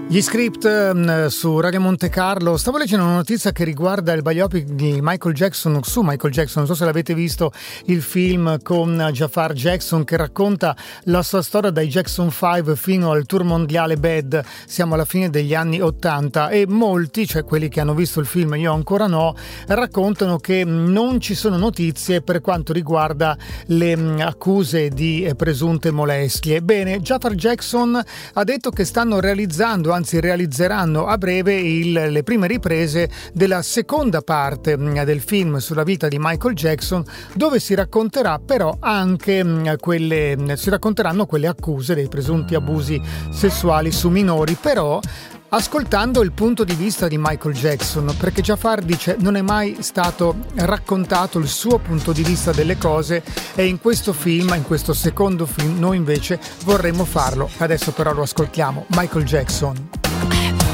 Gli script su Radio Monte Carlo. Stavo leggendo una notizia che riguarda il biopic di Michael Jackson su Michael Jackson. Non so se l'avete visto il film con Jafar Jackson che racconta la sua storia dai Jackson 5 fino al tour mondiale Bad. Siamo alla fine degli anni 80 e molti, cioè quelli che hanno visto il film, io ancora no, raccontano che non ci sono notizie per quanto riguarda le accuse di presunte molestie. Bene, Jafar Jackson ha detto che stanno anzi realizzeranno a breve le prime riprese della seconda parte del film sulla vita di Michael Jackson, dove si racconterà però anche si racconteranno quelle accuse dei presunti abusi sessuali su minori, però ascoltando il punto di vista di Michael Jackson, perché Jafar dice non è mai stato raccontato il suo punto di vista delle cose e in questo secondo film noi invece vorremmo farlo. Adesso però lo ascoltiamo, Michael Jackson.